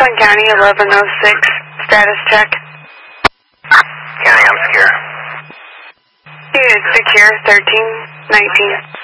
Oakland County, 1106, status check. County, I'm secure. It's secure, 1319.